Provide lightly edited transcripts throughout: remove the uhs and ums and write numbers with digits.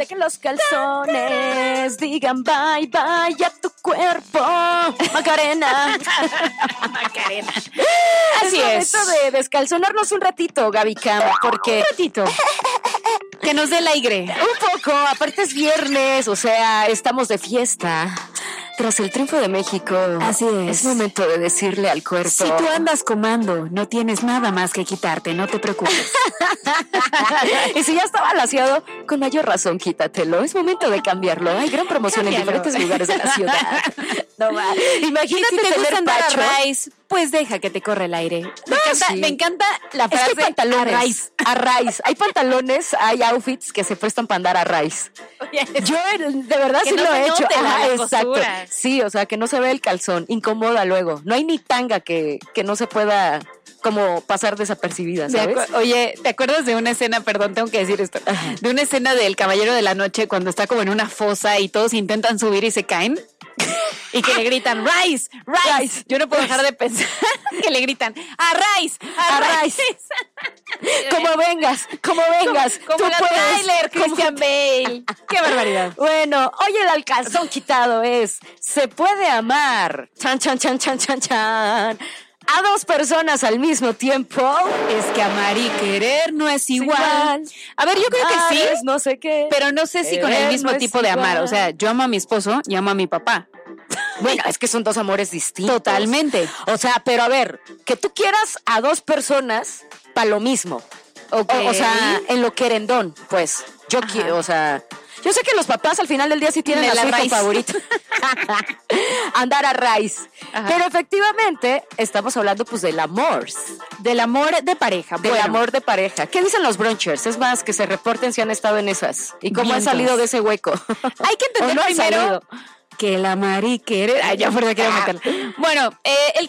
Permite que los calzones digan bye, bye a tu cuerpo, Macarena. Macarena. Así es. Momento de descalzonarnos un ratito, Gaby Cam, porque... Un ratito. Que nos dé el aire. Un poco, aparte es viernes, o sea, estamos de fiesta. Tras el triunfo de México, así es momento de decirle al cuerpo. Si tú andas comando, no tienes nada más que quitarte, no te preocupes. Y si ya está balanceado, con mayor razón quítatelo. Es momento de cambiarlo. Hay gran promoción en diferentes lugares de la ciudad. No va. Imagínate si te gusta andar pacho. A raíz, pues deja que te corre el aire. Me encanta la frase. Es que hay pantalones. A raíz. Hay pantalones, hay outfits que se prestan para andar a raíz. Yo de verdad sí lo he hecho. Exacto. Sí, o sea, que no se ve el calzón. Incomoda luego. No hay ni tanga que no se pueda como pasar desapercibida, ¿sabes? Oye, ¿te acuerdas de una escena, perdón, tengo que decir esto, de una escena del Caballero de la Noche cuando está como en una fosa y todos intentan subir y se caen? Y que le gritan, rise, rise. Rise. Yo no puedo dejar de pensar que le gritan, arise, arise. Como vengas. Como tú la puedes. Tyler, Christian Bale. Qué barbaridad. Bueno, hoy el calzón quitado es, se puede amar. Chan, chan, chan, chan, chan, chan. A dos personas al mismo tiempo. Es que amar y querer no es igual. A ver, yo creo que sí. No sé qué. Pero no sé si con el mismo tipo de amar. O sea, yo amo a mi esposo y amo a mi papá. Bueno, es que son dos amores distintos. Totalmente. O sea, pero a ver, que tú quieras a dos personas para lo mismo. Okay. O sea, en lo querendón, pues. Yo quiero, o sea... Yo sé que los papás al final del día sí tienen a su hijo favorito. Andar a raíz. Ajá. Pero efectivamente estamos hablando pues del amor. Del amor de pareja. Del amor de pareja. ¿Qué dicen los brunchers? Es más, que se reporten si han estado en esas. Y cómo han salido de ese hueco. Hay que entender no primero que el amar y querer... Ay, ya fuera quiero meterla. Bueno, el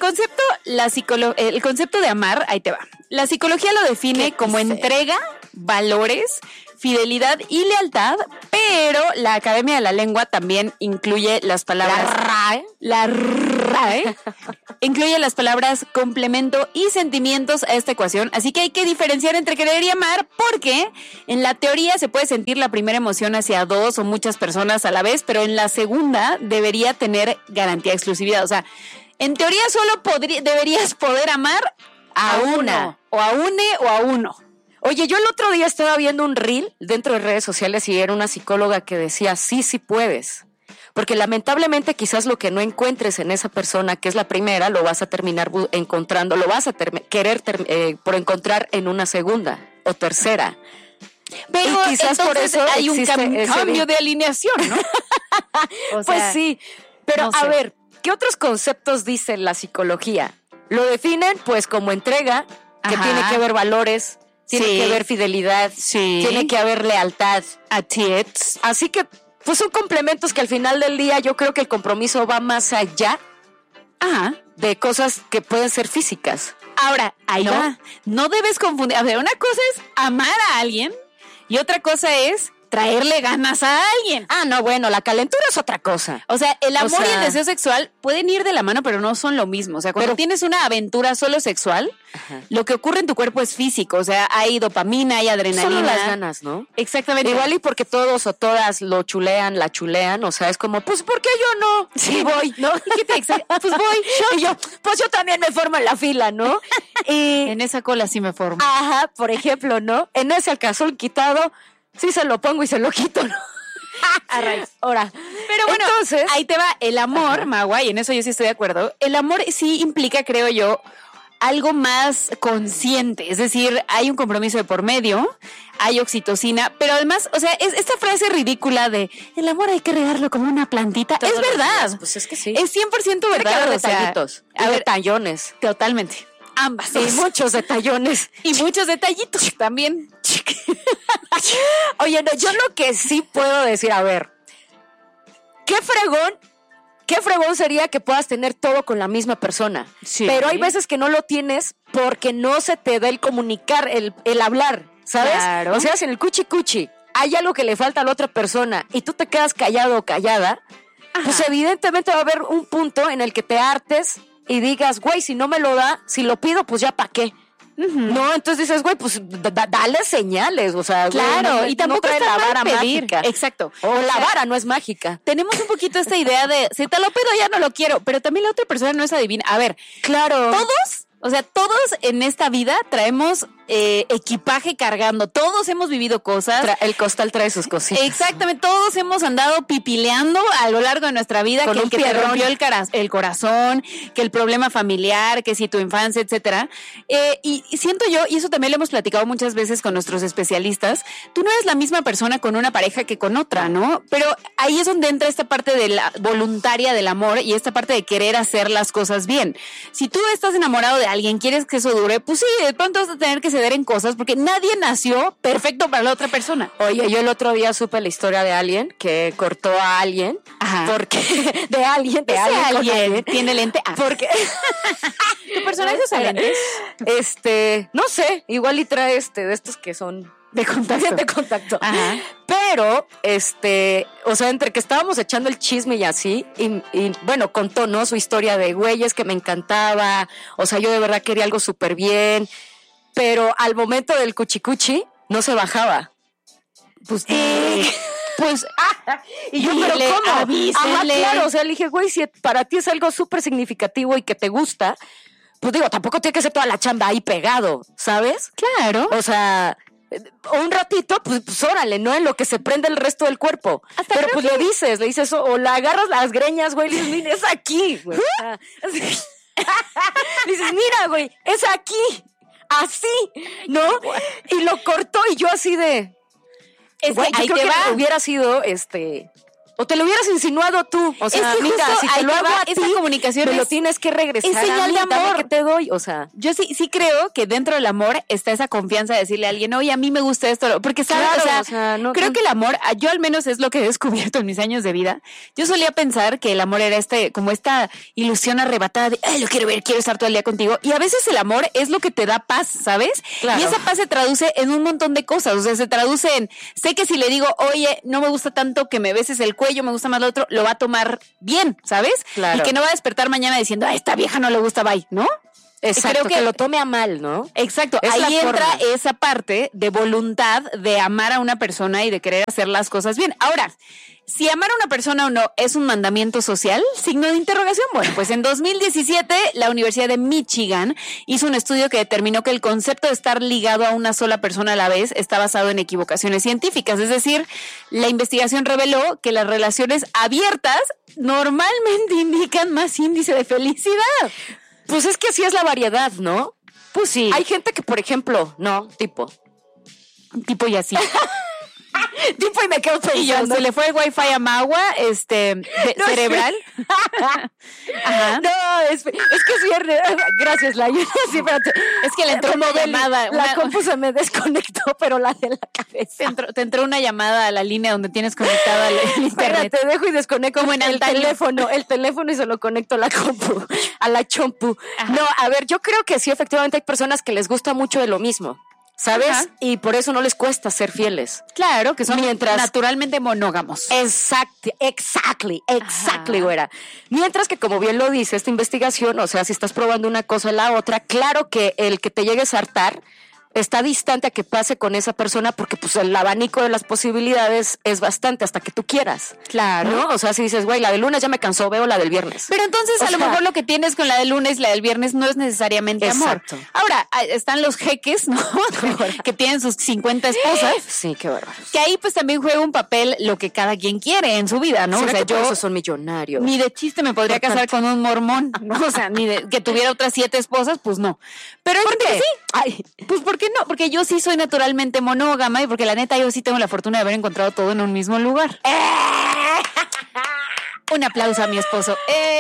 concepto de amar, ahí te va. La psicología lo define como entrega, valores, fidelidad y lealtad, pero la Academia de la Lengua también incluye las palabras... La RAE incluye las palabras complemento y sentimientos a esta ecuación, así que hay que diferenciar entre querer y amar, porque en la teoría se puede sentir la primera emoción hacia dos o muchas personas a la vez, pero en la segunda debería tener garantía de exclusividad. O sea, en teoría solo deberías poder amar a una, o a une o a uno. Oye, yo el otro día estaba viendo un reel dentro de redes sociales y era una psicóloga que decía, sí puedes. Porque lamentablemente quizás lo que no encuentres en esa persona, que es la primera, lo vas a terminar encontrando, lo vas a querer por encontrar en una segunda o tercera. Pero y quizás por eso hay un cambio de alineación, ¿no? O sea, pues sí, pero no sé. A ver, ¿qué otros conceptos dice la psicología? Lo definen pues como entrega, que tiene que haber valores, tiene que haber fidelidad, tiene que haber lealtad. Así que pues son complementos que al final del día yo creo que el compromiso va más allá de cosas que pueden ser físicas. Ahora, ahí va. No debes confundir. A ver, una cosa es amar a alguien y otra cosa es traerle ganas a alguien. Ah, no, bueno, la calentura es otra cosa. O sea, el amor y el deseo sexual pueden ir de la mano, pero no son lo mismo. O sea, cuando tienes una aventura solo sexual, lo que ocurre en tu cuerpo es físico. O sea, hay dopamina, hay adrenalina. Solo las ganas, ¿no? Exactamente. Igual y porque todos o todas lo chulean, la chulean. O sea, es como, pues, ¿por qué yo no? Sí, voy, ¿no? Pues voy. Y yo, pues yo también me formo en la fila, ¿no? Y en esa cola sí me formo. Ajá, por ejemplo, ¿no? En ese calzón quitado, sí se lo pongo y se lo quito, ¿no? A raíz. Ahora, pero bueno, entonces, ahí te va el amor, Magua, y en eso yo sí estoy de acuerdo. El amor sí implica, creo yo, algo más consciente, es decir, hay un compromiso de por medio, hay oxitocina, pero además, o sea, esta frase ridícula de el amor hay que regarlo como una plantita, es verdad. Pues es que sí. Es 100% verdad. Detallitos. A ver, detallones. Totalmente. Ambas. Y muchos detallones. Y muchos detallitos también. Oye, no, yo lo que sí puedo decir, a ver, qué fregón sería que puedas tener todo con la misma persona. Sí. Pero hay veces que no lo tienes porque no se te da el comunicar, el hablar, ¿sabes? Claro. O sea, si en el cuchi hay algo que le falta a la otra persona y tú te quedas callado o callada, pues evidentemente va a haber un punto en el que te hartes y digas, güey, si no me lo da, si lo pido, pues ya pa' qué. No, entonces dices, güey, pues dale señales, o sea, claro, güey, y tampoco no trae la vara mágica. Exacto. O la vara no es mágica. Tenemos un poquito esta idea de, si te lo pido ya no lo quiero, pero también la otra persona no es adivina. A ver, claro. Todos en esta vida traemos equipaje cargando. Todos hemos vivido cosas. El costal trae sus cositas. Exactamente. Todos hemos andado pipileando a lo largo de nuestra vida. Con que te rompió el corazón, que el problema familiar, que si tu infancia, etcétera. Y siento yo, y eso también lo hemos platicado muchas veces con nuestros especialistas, tú no eres la misma persona con una pareja que con otra, ¿no? Pero ahí es donde entra esta parte de la voluntaria del amor y esta parte de querer hacer las cosas bien. Si tú estás enamorado de alguien, quieres que eso dure, pues sí, de pronto vas a tener que ceder en cosas porque nadie nació perfecto para la otra persona. Oye, yo el otro día supe la historia de alguien que cortó a alguien. Ajá. Porque de alguien tiene lente. Porque ¿tu personaje usa lentes? No sé, igual y trae de estos que son de contacto. De contacto. Ajá. Pero, o sea, entre que estábamos echando el chisme y así, y bueno, contó, ¿no? Su historia de güeyes que me encantaba, o sea, yo de verdad quería algo súper bien, pero al momento del cuchicuchi no se bajaba. Pues, y yo, pero ¿cómo? Ajá, claro, o sea, le dije, güey, si para ti es algo súper significativo y que te gusta, pues digo, tampoco tiene que ser toda la chamba ahí pegado, ¿sabes? Claro. O sea, un ratito, pues órale, ¿no? En lo que se prende el resto del cuerpo. Pero pues le dices, o la agarras las greñas, güey, y dices, mira, es aquí, güey. Dices, mira, güey, es aquí, así, ¿no? Y lo cortó y yo así de... Güey, yo creo que hubiera sido, o te lo hubieras insinuado tú. O sea, mira, si te lo hago a ti, esa comunicación me lo tienes que regresar. Es señal de amor que te doy. O sea, yo sí creo que dentro del amor está esa confianza de decirle a alguien, oye, a mí me gusta esto. Porque, ¿sabes? Claro, creo que el amor, yo al menos es lo que he descubierto en mis años de vida. Yo solía pensar que el amor era como esta ilusión arrebatada de, ay, lo quiero ver, quiero estar todo el día contigo. Y a veces el amor es lo que te da paz, ¿sabes? Claro. Y esa paz se traduce en un montón de cosas. O sea, se traduce en, sé que si le digo, oye, no me gusta tanto que me beses el cuello, me gusta más lo otro, lo va a tomar bien, ¿sabes? Claro. Y que no va a despertar mañana diciendo, a esta vieja no le gusta, bye, ¿no? Exacto, creo que lo tome a mal, ¿no? Exacto, ahí entra esa parte de voluntad de amar a una persona y de querer hacer las cosas bien. Ahora, si amar a una persona o no es un mandamiento social, signo de interrogación. Bueno, pues en 2017 la Universidad de Michigan hizo un estudio que determinó que el concepto de estar ligado a una sola persona a la vez está basado en equivocaciones científicas. Es decir, la investigación reveló que las relaciones abiertas normalmente indican más índice de felicidad. Pues es que así es la variedad, ¿no? Pues sí. Hay gente que, por ejemplo, tipo y así. Tipo y me quedo pensando. Se le fue el wifi a Magua, cerebral. Ajá. No, es que es viernes. Gracias, Layo. Sí, espérate. Es que le entró una llamada. La compu se me desconectó, pero la de la cabeza. Te entró una llamada a la línea donde tienes conectada el internet. Te dejo y desconecto como en el teléfono y se lo conecto a la compu, a la chompu. Ajá. No, a ver, yo creo que sí, efectivamente hay personas que les gusta mucho de lo mismo. ¿Sabes? Ajá. Y por eso no les cuesta ser fieles. Claro, que son naturalmente monógamos. Exactly, güera. Mientras que, como bien lo dice esta investigación, o sea, si estás probando una cosa y la otra, claro que el que te llegues a hartar está distante a que pase con esa persona porque pues el abanico de las posibilidades es bastante hasta que tú quieras. Claro. ¿No? O sea, si dices, güey, la del lunes ya me cansó, veo la del viernes. Pero entonces a lo mejor lo que tienes con la del lunes y la del viernes no es necesariamente exacto. amor. Ahora, están los jeques, ¿no? que tienen sus 50 esposas. Sí, qué bárbaro. Que ahí pues también juega un papel lo que cada quien quiere en su vida, ¿no? O sea, yo esos son millonarios. Ni de chiste me podría casar con un mormón, ¿no? O sea, ni de que tuviera otras 7 esposas, pues no. Pero ¿por qué? Sí. Ay, pues ¿por qué no? Porque yo sí soy naturalmente monógama y porque la neta yo sí tengo la fortuna de haber encontrado todo en un mismo lugar. Un aplauso a mi esposo.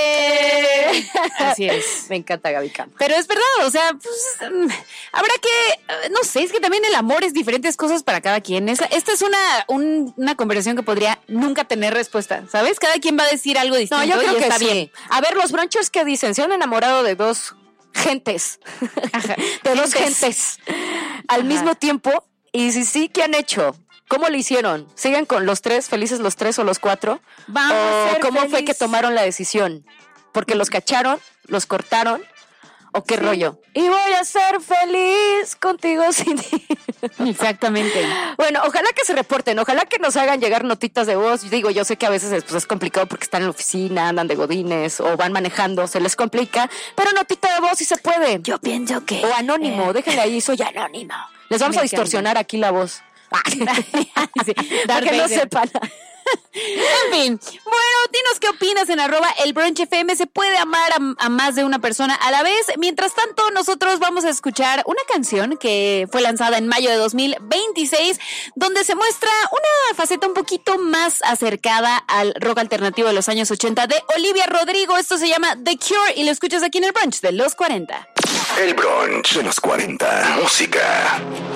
Así es. Me encanta, Gaby Camp. Pero es verdad, o sea, pues, habrá que, no sé, es que también el amor es diferentes cosas para cada quien. Esta es una conversación que podría nunca tener respuesta, ¿sabes? Cada quien va a decir algo distinto. No, yo creo y que está sí. bien. A ver, los brunchers que dicen, se han enamorado de dos gentes. Dos gentes. Al mismo tiempo. Y si sí, ¿qué han hecho? ¿Cómo lo hicieron? ¿Siguen con los 3, felices los 3 o los 4? Vamos a ser ¿cómo feliz. fue que tomaron la decisión? ¿Porque los cacharon? ¿Los cortaron? ¿O qué rollo? Y voy a ser feliz contigo sin ti. Exactamente. Bueno, ojalá que se reporten, ojalá que nos hagan llegar notitas de voz. Digo, yo sé que a veces es complicado porque están en la oficina, andan de godines o van manejando, se les complica, pero notita de voz sí se puede. Yo pienso que... O anónimo, déjenle ahí, soy anónimo. Les vamos a distorsionar aquí la voz. Sí, para que no sepan. En fin, bueno, dinos qué opinas en @elbrunchfm. Se puede amar a más de una persona a la vez. Mientras tanto, nosotros vamos a escuchar una canción que fue lanzada en mayo de 2026, donde se muestra una faceta un poquito más acercada al rock alternativo de los años 80 de Olivia Rodrigo. Esto se llama The Cure y lo escuchas aquí en el brunch de los 40. El brunch de los 40. Música.